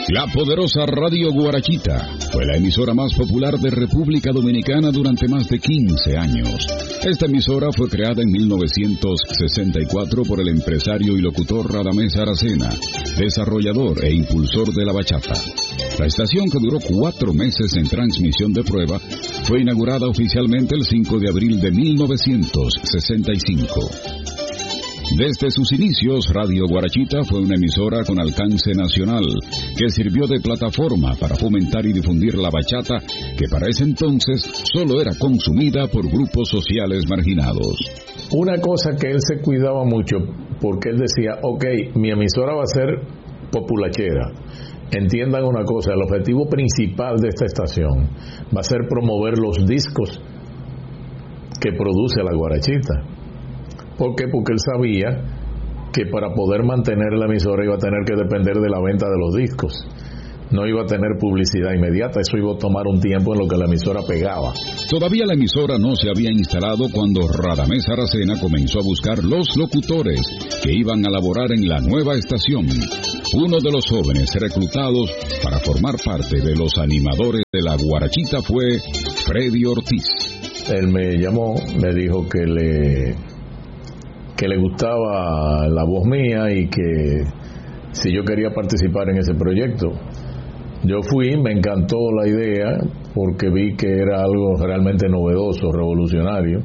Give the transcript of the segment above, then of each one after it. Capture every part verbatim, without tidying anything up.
La poderosa Radio Guarachita fue la emisora más popular de República Dominicana durante más de quince años. Esta emisora fue creada en mil novecientos sesenta y cuatro por el empresario y locutor Radamés Aracena, desarrollador e impulsor de la bachata. La estación, que duró cuatro meses en transmisión de prueba, fue inaugurada oficialmente el cinco de abril de mil novecientos sesenta y cinco. Desde sus inicios, Radio Guarachita fue una emisora con alcance nacional, que sirvió de plataforma para fomentar y difundir la bachata, que para ese entonces solo era consumida por grupos sociales marginados. Una cosa que él se cuidaba mucho, porque él decía, ok, mi emisora va a ser populachera. Entiendan una cosa, el objetivo principal de esta estación va a ser promover los discos que produce la Guarachita. ¿Por qué? Porque él sabía que para poder mantener la emisora iba a tener que depender de la venta de los discos. No iba a tener publicidad inmediata, eso iba a tomar un tiempo en lo que la emisora pegaba. Todavía la emisora no se había instalado cuando Radamés Aracena comenzó a buscar los locutores que iban a laborar en la nueva estación. Uno de los jóvenes reclutados para formar parte de los animadores de la Guarachita fue Freddy Ortiz. Él me llamó, me dijo que le... que le gustaba la voz mía y que si yo quería participar en ese proyecto. Yo fui, me encantó la idea porque vi que era algo realmente novedoso, revolucionario,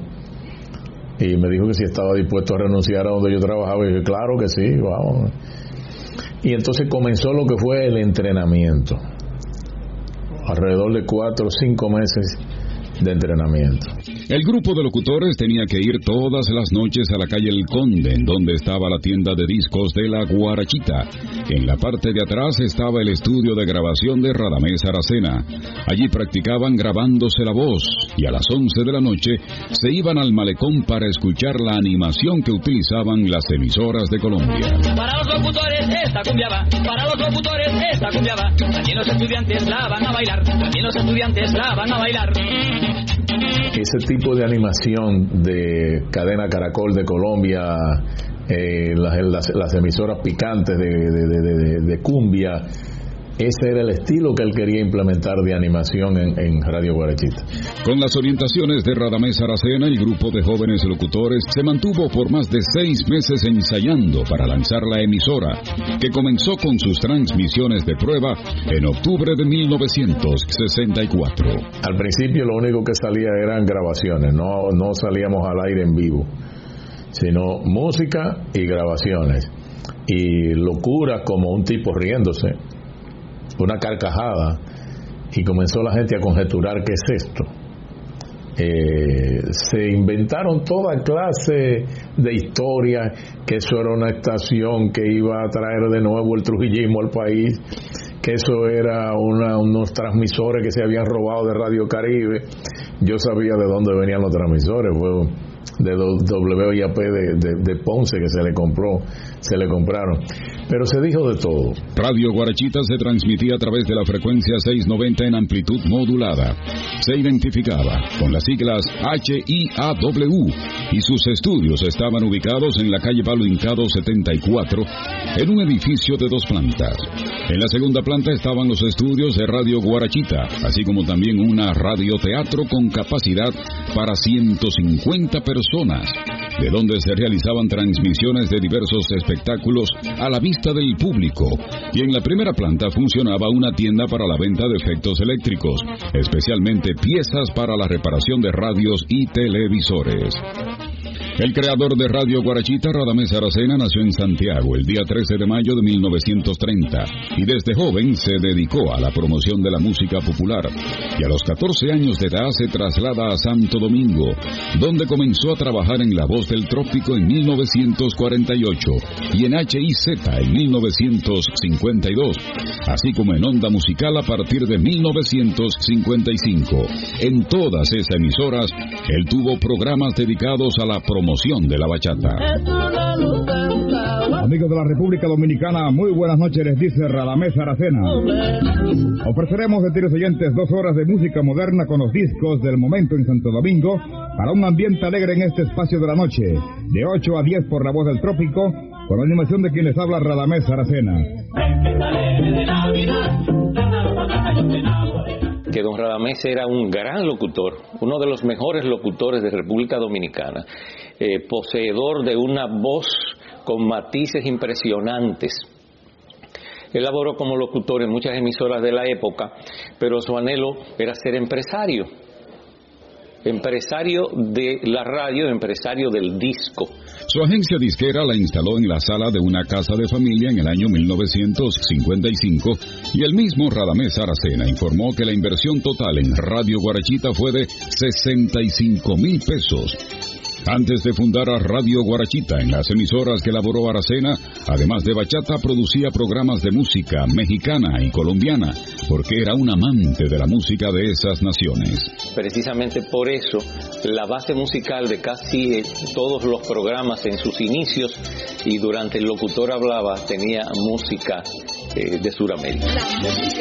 y me dijo que si estaba dispuesto a renunciar a donde yo trabajaba, y yo dije, claro que sí, vamos. Y entonces comenzó lo que fue el entrenamiento, alrededor de cuatro o cinco meses de entrenamiento. El grupo de locutores tenía que ir todas las noches a la calle El Conde, en donde estaba la tienda de discos de la Guarachita. En la parte de atrás estaba el estudio de grabación de Radamés Aracena. Allí practicaban grabándose la voz, y a las once de la noche se iban al malecón para escuchar la animación que utilizaban las emisoras de Colombia. Para los locutores esta cumbia va, para los locutores esta cumbia va. También los estudiantes la van a bailar, también los estudiantes la van a bailar. Ese tipo de animación de Cadena Caracol de Colombia, eh, las, las, las emisoras picantes de, de, de, de, de cumbia, ese era el estilo que él quería implementar de animación en, en Radio Guarachita. Con las orientaciones de Radamés Aracena, el grupo de jóvenes locutores se mantuvo por más de seis meses ensayando para lanzar la emisora, que comenzó con sus transmisiones de prueba en octubre de mil novecientos sesenta y cuatro. Al principio lo único que salía eran grabaciones, no, no salíamos al aire en vivo, sino música y grabaciones, y locuras como un tipo riéndose, una carcajada, y comenzó la gente a conjeturar qué es esto. Eh, se inventaron toda clase de historias, que eso era una estación que iba a traer de nuevo el trujillismo al país, que eso era una, unos transmisores que se habían robado de Radio Caribe. Yo sabía de dónde venían los transmisores, fue de W I A P de, de, de Ponce que se le compró, se le compraron, pero se dijo de todo. Radio Guarachita se transmitía a través de la frecuencia seiscientos noventa en amplitud modulada. Se identificaba con las siglas H I A W y sus estudios estaban ubicados en la calle Palo Hincado setenta y cuatro, en un edificio de dos plantas. En la segunda planta estaban los estudios de Radio Guarachita, así como también una radioteatro con capacidad para ciento cincuenta personas, de donde se realizaban transmisiones de diversos espectáculos a la vista del público. Y en la primera planta funcionaba una tienda para la venta de efectos eléctricos, especialmente piezas para la reparación de radios y televisores. El creador de Radio Guarachita, Radamés Aracena, nació en Santiago el día trece de mayo de mil novecientos treinta y desde joven se dedicó a la promoción de la música popular, y a los catorce años de edad se traslada a Santo Domingo, donde comenzó a trabajar en La Voz del Trópico en mil novecientos cuarenta y ocho y en H I Z en mil novecientos cincuenta y dos, así como en Onda Musical a partir de mil novecientos cincuenta y cinco. En todas esas emisoras, él tuvo programas dedicados a la promoción de la bachata. Amigos de la República Dominicana, muy buenas noches, les dice Radamés Aracena. Ofreceremos, estimados oyentes, dos horas de música moderna con los discos del momento en Santo Domingo, para un ambiente alegre en este espacio de la noche, de ocho a diez por La Voz del Trópico, con la animación de quien les habla Radamés Aracena. Que don Radamés era un gran locutor, uno de los mejores locutores de República Dominicana, eh, poseedor de una voz con matices impresionantes. Él laboró como locutor en muchas emisoras de la época, pero su anhelo era ser empresario. Empresario de la radio, empresario del disco. Su agencia disquera la instaló en la sala de una casa de familia en el año mil novecientos cincuenta y cinco y el mismo Radamés Aracena informó que la inversión total en Radio Guarachita fue de sesenta y cinco mil pesos. Antes de fundar a Radio Guarachita, en las emisoras que elaboró Aracena, además de bachata, producía programas de música mexicana y colombiana, porque era un amante de la música de esas naciones. Precisamente por eso, la base musical de casi todos los programas en sus inicios y durante el locutor hablaba, tenía música eh, de Sudamérica.